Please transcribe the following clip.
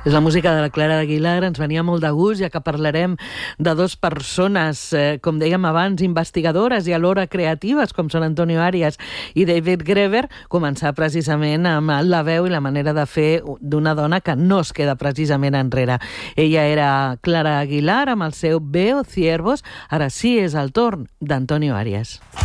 És la música de la Clara Aguilar, ens venia molt de gust, ja que parlarem de dues persones, com dèiem abans, investigadores i alhora creatives, com són Antonio Arias i David Graeber, començar precisament amb la veu i la manera de fer d'una dona que no es queda precisament enrere. Ella era Clara Aguilar amb el seu Veo Ciervos, ara sí és el torn d'Antonio Arias.